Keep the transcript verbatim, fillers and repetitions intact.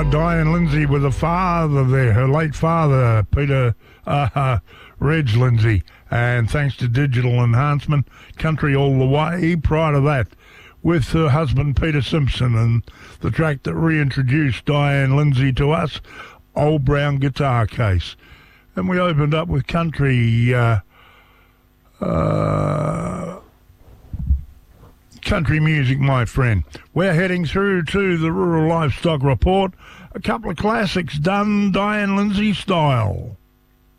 Diane Lindsay with a father there, her late father, Peter uh, Reg Lindsay. And thanks to digital enhancement, Country All the Way. Prior to that, with her husband Peter Simpson, and the track that reintroduced Diane Lindsay to us, Old Brown Guitar Case. And we opened up with country, uh, uh, country music, my friend. We're heading through to the Rural Livestock Report. A couple of classics done Diane Lindsay style.